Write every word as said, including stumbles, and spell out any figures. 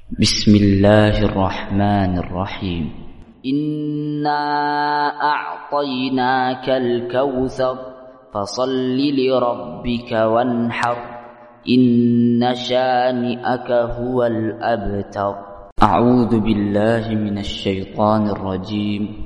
بسم الله الرحمن الرحيم. إنا أعطيناك الكوثر فصل لربك وانحر إن شانئك هو الأبتر. أعوذ بالله من الشيطان الرجيم.